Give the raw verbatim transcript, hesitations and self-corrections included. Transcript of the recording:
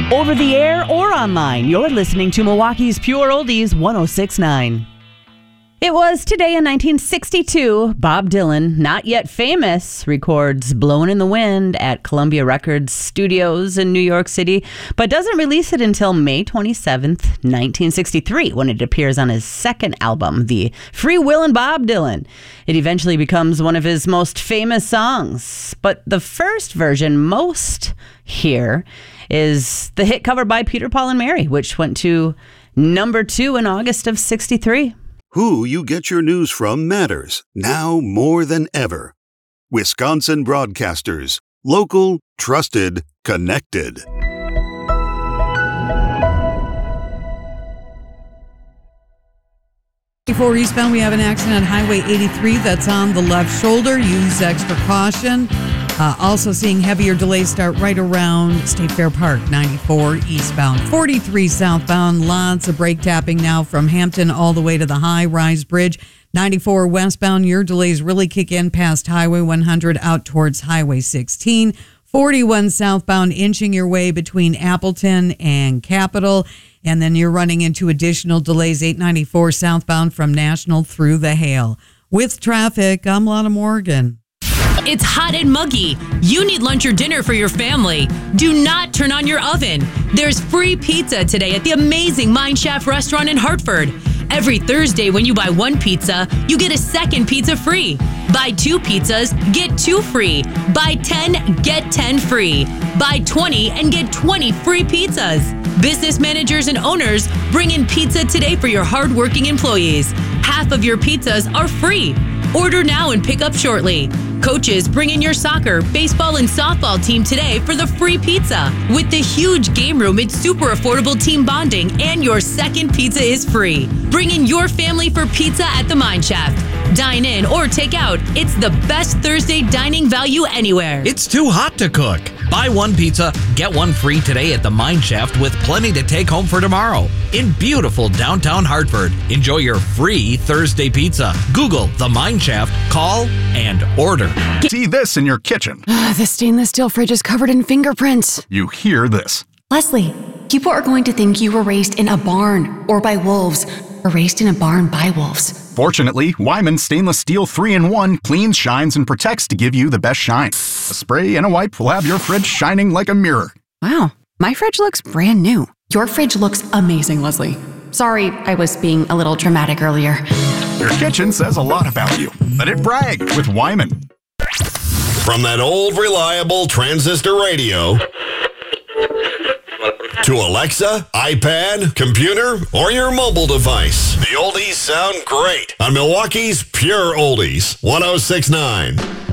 Over the air or online, you're listening to Milwaukee's Pure Oldies one oh six point nine. It was today in nineteen sixty-two, Bob Dylan, not yet famous, records Blowin' in the Wind at Columbia Records Studios in New York City, but doesn't release it until May twenty-seventh, nineteen sixty-three, when it appears on his second album, the Free Willin' Bob Dylan. It eventually becomes one of his most famous songs, but the first version most hear is the hit covered by Peter, Paul, and Mary, which went to number two in August of sixty-three. Who you get your news from matters, now more than ever. Wisconsin Broadcasters. Local, trusted, connected. Before eastbound, we have an accident on Highway eighty-three that's on the left shoulder. Use extra caution. Uh, also seeing heavier delays start right around State Fair Park, ninety-four eastbound. forty-three southbound, lots of brake tapping now from Hampton all the way to the High Rise Bridge. ninety-four westbound, your delays really kick in past Highway one hundred out towards Highway sixteen. forty-one southbound, inching your way between Appleton and Capitol. And then you're running into additional delays, eight ninety-four southbound from National through the Hale. With traffic, I'm Lana Morgan. It's hot and muggy. You need lunch or dinner for your family. Do not turn on your oven. There's free pizza today at the amazing Mine Shaft restaurant in Hartford. Every Thursday when you buy one pizza, you get a second pizza free. Buy two pizzas, get two free. Buy ten, get ten free. Buy twenty and get twenty free pizzas. Business managers and owners, bring in pizza today for your hardworking employees. Half of your pizzas are free. Order now and pick up shortly. Coaches, bring in your soccer, baseball, and softball team today for the free pizza. With the huge game room, it's super affordable team bonding, and your second pizza is free. Bring in your family for pizza at the Mine Shaft. Dine in or take out. It's the best Thursday dining value anywhere. It's too hot to cook. Buy one pizza, get one free today at the Mine Shaft with plenty to take home for tomorrow. In beautiful downtown Hartford, enjoy your free Thursday pizza. Google the Mine Shaft, call, and order. See this in your kitchen. The stainless steel fridge is covered in fingerprints. You hear this. Leslie, people are going to think you were raised in a barn or by wolves, or raised in a barn by wolves. Fortunately, Wyman Stainless Steel three in one cleans, shines, and protects to give you the best shine. A spray and a wipe will have your fridge shining like a mirror. Wow, my fridge looks brand new. Your fridge looks amazing, Leslie. Sorry, I was being a little dramatic earlier. Your kitchen says a lot about you. Let it brag with Wyman. From that old reliable transistor radio to Alexa, iPad, computer, or your mobile device, the oldies sound great on Milwaukee's Pure Oldies one oh six point nine.